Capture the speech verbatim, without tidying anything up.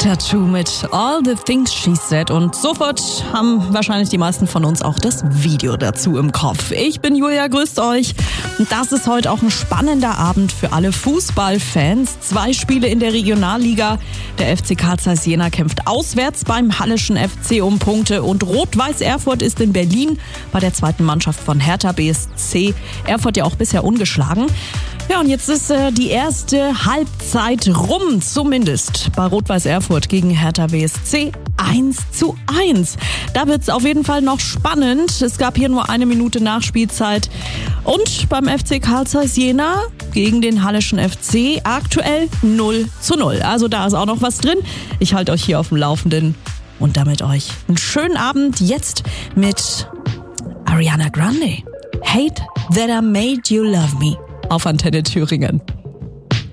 Tattoo mit All the Things She Said und sofort haben wahrscheinlich die meisten von uns auch das Video dazu im Kopf. Ich bin Julia, grüßt euch. Und das ist heute auch ein spannender Abend für alle Fußballfans. Zwei Spiele in der Regionalliga. Der F C Carl Zeiss Jena kämpft auswärts beim Halleschen F C um Punkte und Rot-Weiß Erfurt ist in Berlin bei der zweiten Mannschaft von Hertha B S C. Erfurt ja auch bisher ungeschlagen. Ja, und jetzt ist äh, die erste Halbzeit rum, zumindest bei Rot-Weiß Erfurt gegen Hertha B S C. eins zu eins. Da wird's auf jeden Fall noch spannend. Es gab hier nur eine Minute Nachspielzeit. Und beim F C Carl Zeiss Jena gegen den Halleschen F C aktuell null zu null. Also da ist auch noch was drin. Ich halte euch hier auf dem Laufenden und damit euch einen schönen Abend jetzt mit Ariana Grande. Hate That I Made You Love Me auf Antenne Thüringen.